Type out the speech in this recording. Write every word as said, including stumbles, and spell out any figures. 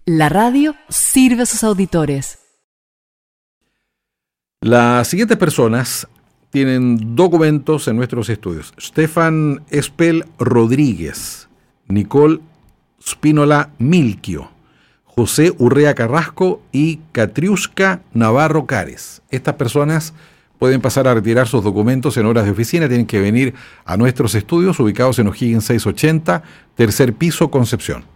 La radio sirve a sus auditores. Las siguientes personas tienen documentos en nuestros estudios: Stefan Espel Rodríguez, Nicole Spínola Milquio, José Urrea Carrasco y Catriushka Navarro Cares. Estas personas pueden pasar a retirar sus documentos en horas de oficina. Tienen que venir a nuestros estudios ubicados en O'Higgins seiscientos ochenta, tercer piso, Concepción.